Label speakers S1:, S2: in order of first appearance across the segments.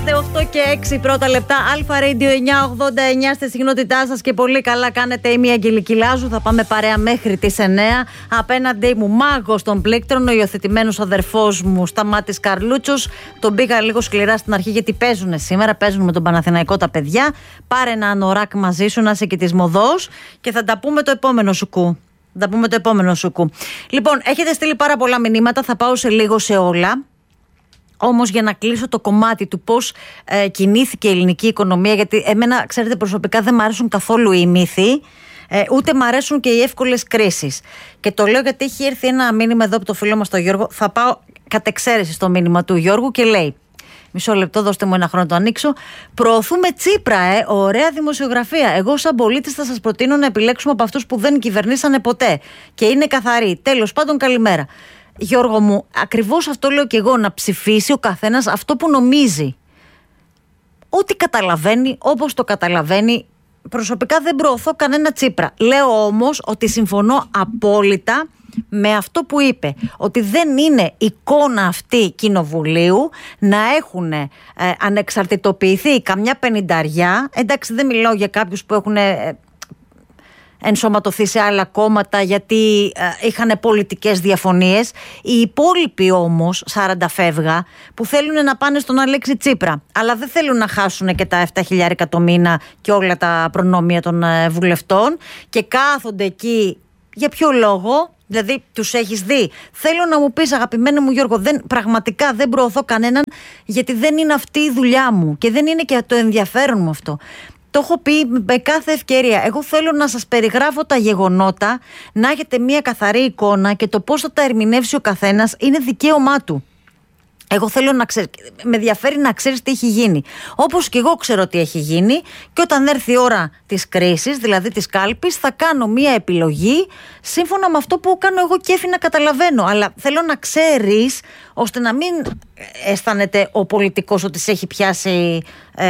S1: 8 και 6 πρώτα λεπτά. Αλφα Radio 989 στη συχνότητά σας και πολύ καλά κάνετε. Είμαι η Αγγελική Λάζου. Θα πάμε παρέα μέχρι τις 9. Απέναντί μου, μάγος των πλήκτρων, ο υιοθετημένος αδερφός μου Σταμάτης Καρλούτσος. Τον πήγα λίγο σκληρά στην αρχή γιατί παίζουν σήμερα. Παίζουν με τον Παναθηναϊκό τα παιδιά. Πάρε ένα ανοράκ μαζί σου, να είσαι και της μοδός. Και θα τα πούμε το επόμενο σουκού. Λοιπόν, έχετε στείλει πάρα πολλά μηνύματα. Θα πάω σε λίγο σε όλα. Όμως για να κλείσω το κομμάτι του πώς κινήθηκε η ελληνική οικονομία, γιατί εμένα, ξέρετε, προσωπικά δεν μου αρέσουν καθόλου οι μύθοι, ούτε μου αρέσουν και οι εύκολες κρίσεις. Και το λέω γιατί έχει έρθει ένα μήνυμα εδώ από το φίλο μας τον Γιώργο. Θα πάω κατ' εξαίρεση στο μήνυμα του Γιώργου και λέει: μισό λεπτό, δώστε μου ένα χρόνο να το ανοίξω. Προωθούμε Τσίπρα, ωραία δημοσιογραφία. Εγώ, σαν πολίτης, θα σας προτείνω να επιλέξουμε από αυτούς που δεν κυβερνήσανε ποτέ και είναι καθαροί. Τέλος πάντων, καλημέρα. Γιώργο μου, ακριβώς αυτό λέω και εγώ, να ψηφίσει ο καθένας αυτό που νομίζει. Ό,τι καταλαβαίνει, όπως το καταλαβαίνει. Προσωπικά δεν προωθώ κανένα Τσίπρα. Λέω όμως ότι συμφωνώ απόλυτα με αυτό που είπε, ότι δεν είναι εικόνα αυτή κοινοβουλίου να έχουν ανεξαρτητοποιηθεί καμιά πενηνταριά. Εντάξει, δεν μιλάω για κάποιους που έχουν ενσωματωθεί σε άλλα κόμματα γιατί είχαν πολιτικές διαφωνίες. Οι υπόλοιποι όμως 40 φεύγα που θέλουν να πάνε στον Αλέξη Τσίπρα, αλλά δεν θέλουν να χάσουν και τα 7.000 το μήνα και όλα τα προνόμια των βουλευτών και κάθονται εκεί. Για ποιο λόγο? Δηλαδή, τους έχεις δει? Θέλω να μου πεις, αγαπημένο μου Γιώργο, πραγματικά δεν προωθώ κανέναν, γιατί δεν είναι αυτή η δουλειά μου και δεν είναι και το ενδιαφέρον μου αυτό. Το έχω πει με κάθε ευκαιρία. Εγώ θέλω να σας περιγράφω τα γεγονότα, να έχετε μια καθαρή εικόνα και το πώς θα τα ερμηνεύσει ο καθένας είναι δικαίωμά του. Εγώ θέλω να ξέρεις, με ενδιαφέρει να ξέρεις τι έχει γίνει. Όπως και εγώ ξέρω τι έχει γίνει, και όταν έρθει η ώρα της κρίσης, δηλαδή της κάλπης, θα κάνω μια επιλογή σύμφωνα με αυτό που κάνω εγώ κέφι να καταλαβαίνω. Αλλά θέλω να ξέρεις, ώστε να μην αισθάνεται ο πολιτικός ότι σε έχει πιάσει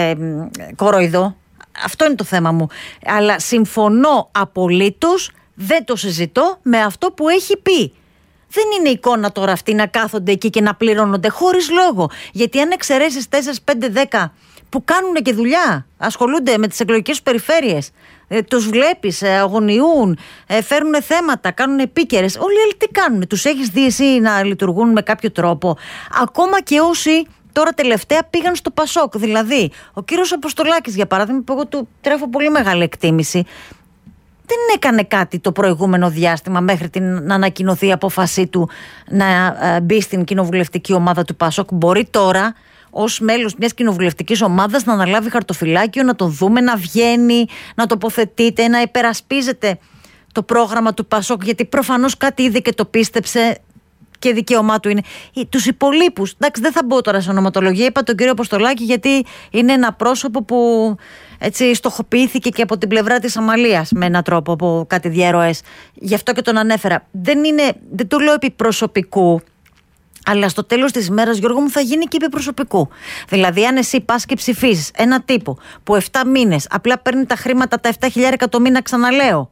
S1: κοροϊδό. Αυτό είναι το θέμα μου. Αλλά συμφωνώ απολύτως, δεν το συζητώ με αυτό που έχει πει. Δεν είναι εικόνα τώρα αυτή να κάθονται εκεί και να πληρώνονται χωρίς λόγο. Γιατί αν εξαιρέσεις 4, 5, 10 που κάνουν και δουλειά, ασχολούνται με τις εκλογικές τους περιφέρειες, τους βλέπεις, αγωνιούν, φέρνουν θέματα, κάνουν επίκαιρες. Όλοι οι άλλοι τι κάνουν? Τους έχεις δει εσύ να λειτουργούν με κάποιο τρόπο? Ακόμα και όσοι τώρα τελευταία πήγαν στο Πασόκ. Δηλαδή, ο κύριος Αποστολάκης, για παράδειγμα, που εγώ του τρέφω πολύ μεγάλη εκτίμηση, δεν έκανε κάτι το προηγούμενο διάστημα μέχρι να ανακοινωθεί η απόφασή του να μπει στην κοινοβουλευτική ομάδα του Πασόκ. Μπορεί τώρα, ως μέλος μιας κοινοβουλευτικής ομάδας, να αναλάβει χαρτοφυλάκιο, να το δούμε, να βγαίνει, να τοποθετείται, να υπερασπίζεται το πρόγραμμα του Πασόκ, γιατί προφανώς κάτι είδε και το πίστεψε. Και δικαίωμά του είναι. Τους υπολείπους, εντάξει, δεν θα μπω τώρα σε ονοματολογία. Είπα τον κύριο Αποστολάκη γιατί είναι ένα πρόσωπο που έτσι στοχοποιήθηκε και από την πλευρά της Αμαλίας με έναν τρόπο, από κάτι διαρροές. Γι' αυτό και τον ανέφερα. Δεν το λέω επί προσωπικού, αλλά στο τέλος της ημέρας, Γιώργο μου, θα γίνει και επί προσωπικού. Δηλαδή, αν εσύ πας και ψηφίσεις ένα τύπο που 7 μήνες απλά παίρνει τα χρήματα, τα 7.000 το μήνα, ξαναλέω,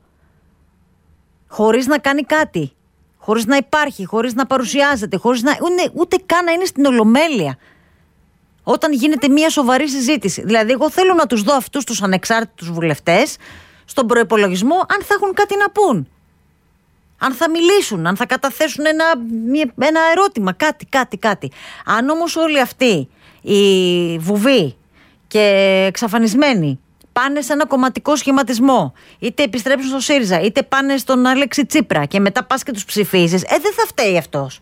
S1: χωρίς να κάνει κάτι, χωρίς να υπάρχει, χωρίς να παρουσιάζεται, χωρίς να ούτε καν να είναι στην Ολομέλεια, όταν γίνεται μια σοβαρή συζήτηση. Δηλαδή, εγώ θέλω να τους δω αυτούς τους ανεξάρτητους βουλευτές στον προϋπολογισμό, αν θα έχουν κάτι να πούν, αν θα μιλήσουν, αν θα καταθέσουν ένα ερώτημα, κάτι. Αν όμως όλοι αυτοί οι βουβοί και εξαφανισμένοι πάνε σε ένα κομματικό σχηματισμό, είτε επιστρέψουν στο ΣΥΡΙΖΑ, είτε πάνε στον Αλέξη Τσίπρα και μετά πας και τους ψηφίζεις, δεν θα φταίει αυτός.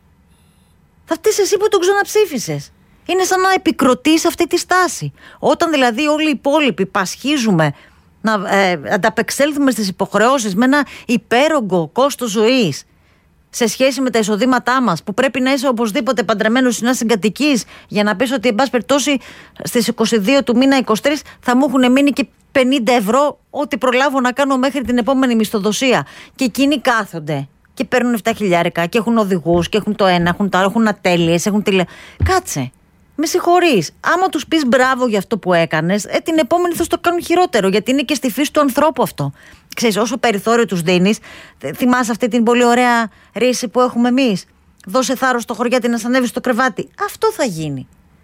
S1: Θα φταίεις εσύ που τον ξαναψήφισες. Είναι σαν να επικροτείς αυτή τη στάση. Όταν δηλαδή όλοι οι υπόλοιποι πασχίζουμε να ανταπεξέλθουμε στις υποχρεώσεις με ένα υπέρογκο κόστος ζωής σε σχέση με τα εισοδήματά μας, που πρέπει να είσαι οπωσδήποτε παντρεμένος ή να συγκατοικείς για να πεις ότι, εν πάση περιπτώσει, στις 22 του μήνα 23 θα μου έχουν μείνει και 50 ευρώ, ό,τι προλάβω να κάνω μέχρι την επόμενη μισθοδοσία. Και εκείνοι κάθονται και παίρνουν 7.000 και έχουν οδηγούς και έχουν το ένα, έχουν το άλλο, έχουν ατέλειες, έχουν Κάτσε. Με συγχωρείς. Άμα τους πεις μπράβο για αυτό που έκανες, την επόμενη θα στο κάνουν χειρότερο, γιατί είναι και στη φύση του ανθρώπου αυτό. Ξέρεις, όσο περιθώριο τους δίνεις, θυμάσαι αυτή την πολύ ωραία ρίση που έχουμε εμείς? Δώσε θάρρος στο χωριάτι να σ' ανέβει στο κρεβάτι. Αυτό θα γίνει.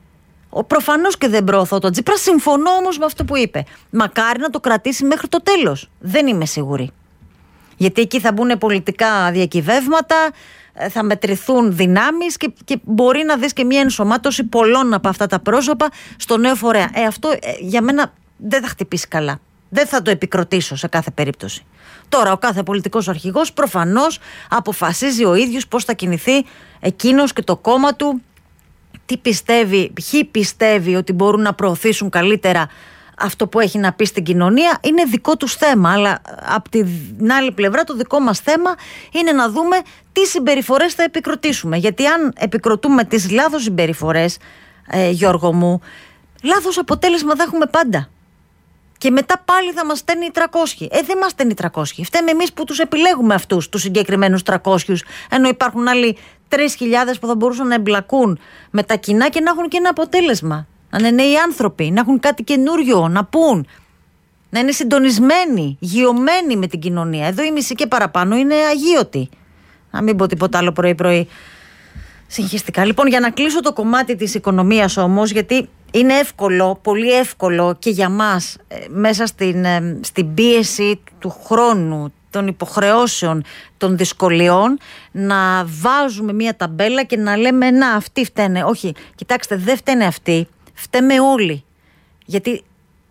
S1: Προφανώς και δεν προωθώ τον Τσίπρα, συμφωνώ όμως με αυτό που είπε. Μακάρι να το κρατήσει μέχρι το τέλος. Δεν είμαι σίγουρη. Γιατί εκεί θα μπουν πολιτικά διακυβεύματα, θα μετρηθούν δυνάμεις και μπορεί να δεις και μια ενσωμάτωση πολλών από αυτά τα πρόσωπα στο νέο φορέα. Αυτό για μένα δεν θα χτυπήσει καλά. Δεν θα το επικροτήσω σε κάθε περίπτωση. Τώρα ο κάθε πολιτικός αρχηγός προφανώς αποφασίζει ο ίδιος πώς θα κινηθεί εκείνος και το κόμμα του, τι πιστεύει, ποιοι πιστεύει ότι μπορούν να προωθήσουν καλύτερα αυτό που έχει να πει στην κοινωνία. Είναι δικό τους θέμα, αλλά από την άλλη πλευρά το δικό μας θέμα είναι να δούμε τι συμπεριφορές θα επικροτήσουμε. Γιατί αν επικροτούμε τις λάθος συμπεριφορές, Γιώργο μου, λάθος αποτέλεσμα θα έχουμε πάντα. Και μετά πάλι θα μας στέλνει οι 300. Δεν μας στέλνει οι 300. Φταίμε εμείς που τους επιλέγουμε αυτούς, τους συγκεκριμένους 300, ενώ υπάρχουν άλλοι 3.000 που θα μπορούσαν να εμπλακούν με τα κοινά και να έχουν και ένα αποτέλεσμα. Να είναι νέοι άνθρωποι, να έχουν κάτι καινούριο να πούν, να είναι συντονισμένοι, γειωμένοι με την κοινωνία. Εδώ η μισή και παραπάνω είναι αγίωτοι. Να μην πω τίποτα άλλο πρωί-πρωί συγχυστικά. Λοιπόν, για να κλείσω το κομμάτι της οικονομίας όμως, γιατί είναι εύκολο, πολύ εύκολο και για μας μέσα στην πίεση του χρόνου, των υποχρεώσεων, των δυσκολιών, να βάζουμε μια ταμπέλα και να λέμε να αυτοί φταίνε. Όχι, κοιτάξτε, δεν φταίνε αυτοί, φταίμε όλοι. Γιατί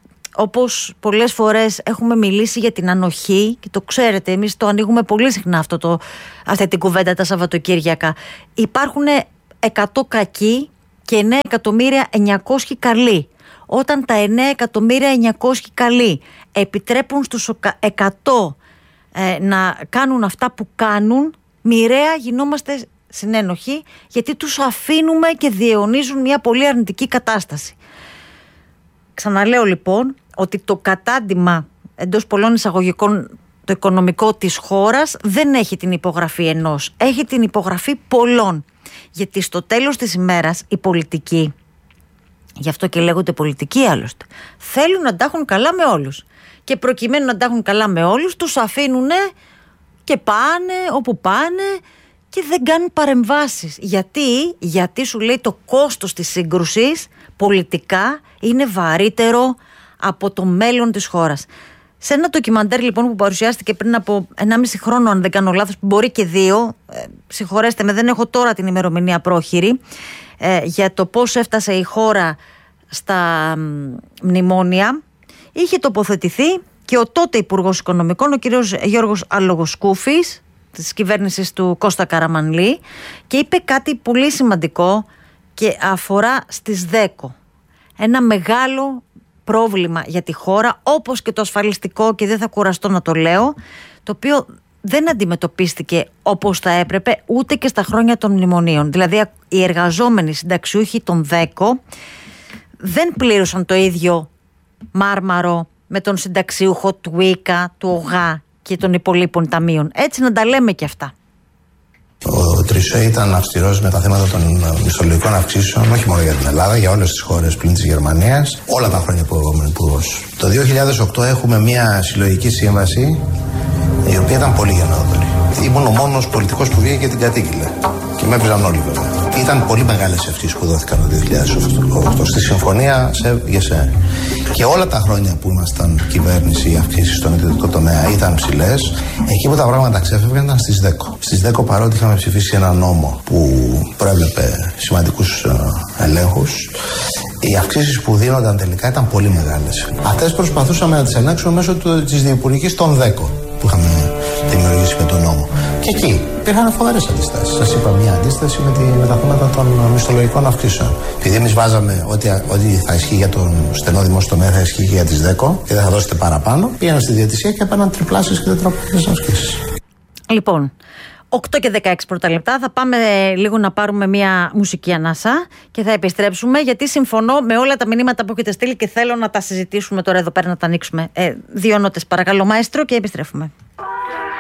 S1: όπως πολλές φορές έχουμε μιλήσει για την ανοχή, και το ξέρετε, εμείς το ανοίγουμε πολύ συχνά αυτή την κουβέντα τα Σαββατοκύριακα. Υπάρχουν 100 κακοί και 9.900.000 καλοί. Όταν τα 9.900.000 καλοί επιτρέπουν στους 100 να κάνουν αυτά που κάνουν, μοιραία γινόμαστε συνένοχοι, γιατί τους αφήνουμε και διαιωνίζουν μια πολύ αρνητική κατάσταση. Ξαναλέω λοιπόν ότι το κατάντημα εντός πολλών εισαγωγικών, το οικονομικό της χώρας, δεν έχει την υπογραφή ενός, έχει την υπογραφή πολλών. Γιατί στο τέλος της ημέρας οι πολιτικοί, γι' αυτό και λέγονται πολιτικοί άλλωστε, θέλουν να τα έχουν καλά με όλους. Και προκειμένου να τα έχουν καλά με όλους, τους αφήνουν και πάνε όπου πάνε και δεν κάνουν παρεμβάσεις. Γιατί σου λέει το κόστος της σύγκρουσης πολιτικά είναι βαρύτερο από το μέλλον της χώρας. Σε ένα ντοκιμαντέρ λοιπόν που παρουσιάστηκε πριν από 1,5 χρόνο, αν δεν κάνω λάθος, που μπορεί και 2, συγχωρέστε με, δεν έχω τώρα την ημερομηνία πρόχειρη, για το πώς έφτασε η χώρα στα μνημόνια, είχε τοποθετηθεί και ο τότε Υπουργός Οικονομικών, ο κύριος Γιώργος Αλογοσκούφης, της κυβέρνησης του Κώστα Καραμανλή, και είπε κάτι πολύ σημαντικό και αφορά στις ΔΕΚΟ. Ένα μεγάλο πρόβλημα για τη χώρα, όπως και το ασφαλιστικό, και δεν θα κουραστώ να το λέω, το οποίο δεν αντιμετωπίστηκε όπως θα έπρεπε ούτε και στα χρόνια των μνημονίων. Δηλαδή οι εργαζόμενοι συνταξιούχοι των ΔΕΚΟ δεν πλήρωσαν το ίδιο μάρμαρο με τον συνταξιούχο του ΙΚΑ, του ΟΓΑ και των υπολείπων ταμείων. Έτσι να τα λέμε και αυτά.
S2: Ο Τρισέ ήταν αυστηρός με τα θέματα των μισθολογικών αυξήσεων, όχι μόνο για την Ελλάδα, για όλες τις χώρες πλην της Γερμανίας, όλα τα χρόνια που ήμουν υπουργός. Το 2008 έχουμε μια συλλογική σύμβαση, η οποία ήταν πολύ γενναιόδορη. Ήμουν ο μόνος πολιτικός που βγήκε και την κατήγγειλε. Και με έβριζαν όλοι βέβαια. Ήταν πολύ μεγάλες ευθύσεις που δόθηκαν το 2008 στη συμφωνία ΓΕΣΕ. Και όλα τα χρόνια που ήμασταν κυβέρνηση, οι αυξήσεις στον ιδιωτικό τομέα ήταν ψηλές. Εκεί που τα πράγματα ξέφευγαν ήταν στις ΔΕΚΟ. Στις ΔΕΚΟ, παρότι είχαμε ψηφίσει ένα νόμο που προέβλεπε σημαντικούς ελέγχους, οι αυξήσεις που δίνονταν τελικά ήταν πολύ μεγάλες. Αυτές προσπαθούσαμε να τις ελέγξουμε μέσω της διυπουργικής των ΔΕΚΟ που είχαμε δημιουργήσει με τον νόμο. Και εκεί υπήρχαν φοβερές αντιστάσεις. Σας είπα μια αντίσταση με τα θέματα των μισθολογικών αυξήσεων. Επειδή εμείς βάζαμε ότι θα ισχύει για τον στενό δημόσιο τομέα, θα ισχύει και για τις ΔΕΚΟ και δεν θα δώσετε παραπάνω, πήγαν στη διαιτησία και έπαιρναν τριπλάσιες και τετραπλάσιες αυξήσεις.
S1: Λοιπόν, 8 και 16 πρώτα λεπτά. Θα πάμε λίγο να πάρουμε μια μουσική ανάσα και θα επιστρέψουμε, γιατί συμφωνώ με όλα τα μηνύματα που έχετε στείλει και θέλω να τα συζητήσουμε τώρα εδώ πέρα, να τα ανοίξουμε. 2 νότες παρακαλώ, μαέστρο, και επιστρέφουμε.